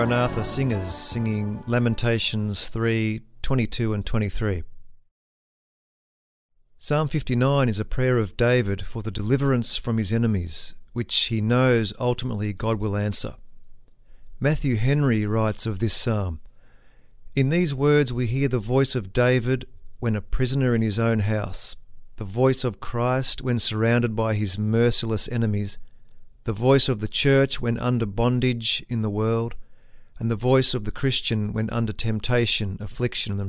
Maranatha singers singing Lamentations 3, 22 and 23. Psalm 59 is a prayer of David for the deliverance from his enemies, which he knows ultimately God will answer. Matthew Henry writes of this psalm, "In these words we hear the voice of David when a prisoner in his own house, the voice of Christ when surrounded by his merciless enemies, the voice of the church when under bondage in the world, and the voice of the Christian when under temptation, affliction